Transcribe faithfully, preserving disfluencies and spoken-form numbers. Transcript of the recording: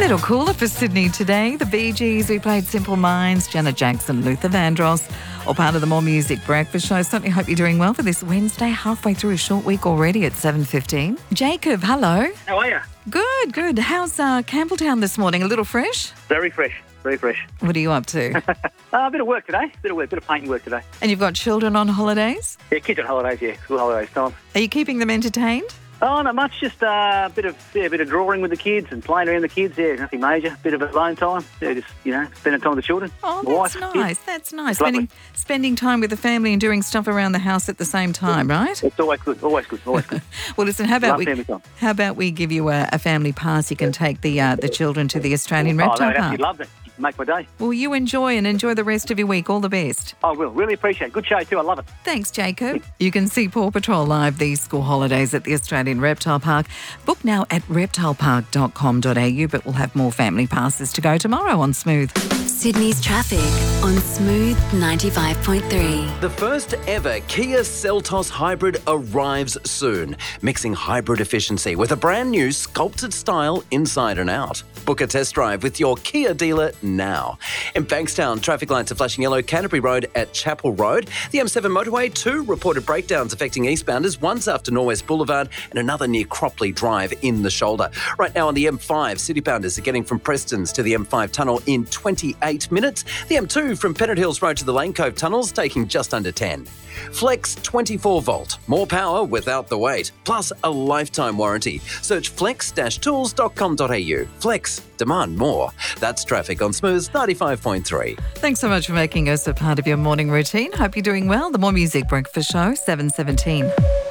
little cooler for Sydney today. The Bee Gees, we played Simple Minds, Janet Jackson, Luther Vandross, all part of the More Music Breakfast Show. Certainly hope you're doing well for this Wednesday, halfway through a short week already at seven fifteen. Jacob, hello. How are you? Good, good. How's uh, Campbelltown this morning? A little fresh? Very fresh, very fresh. What are you up to? uh, a bit of work today, bit of work, bit of painting work today. And you've got children on holidays? Yeah, kids on holidays, yeah, school holidays time. Are you keeping them entertained? Oh, not much, just uh, a bit of yeah, a bit of drawing with the kids and playing around the kids, yeah, nothing major. Bit of alone time, yeah, just, you know, spending time with the children. Oh, My that's wife, nice, kids. that's nice. It's lovely. Spending, spending time with the family and doing stuff around the house at the same time, right? It's always good, always good, always good. Well, listen, how about Love we family time. how about we give you a, a family pass? You can take the uh, the children to the Australian Oh, they Reptile would Park. absolutely love it. Make my day. Well, you enjoy and enjoy the rest of your week. All the best. I will, really appreciate it. Good show too, I love it. Thanks, Jacob. You can see Paw Patrol live these school holidays at the Australian Reptile Park. Book now at reptile park dot com dot a u, but we'll have more family passes to go tomorrow on Smooth. Sydney's traffic on Smooth ninety-five point three. The first ever Kia Seltos Hybrid arrives soon, mixing hybrid efficiency with a brand new sculpted style inside and out. Book a test drive with your Kia dealer now. In Bankstown, traffic lights are flashing yellow Canterbury Road at Chapel Road. The M seven motorway, two reported breakdowns affecting eastbounders, one's after Norwest Boulevard and another near Cropley Drive in the shoulder. Right now on the M five, citybounders are getting from Prestons to the M five tunnel in twenty-eight minutes. The M two from Pennant Hills Road to the Lane Cove tunnels taking just under ten. Flex twenty-four volt, more power without the weight, plus a lifetime warranty. Search flex dash tools dot com dot a u. Flex, demand more. That's traffic on Smooth ninety-five point three. Thanks so much for making us a part of your morning routine. Hope you're doing well. The More Music Breakfast Show, seven seventeen.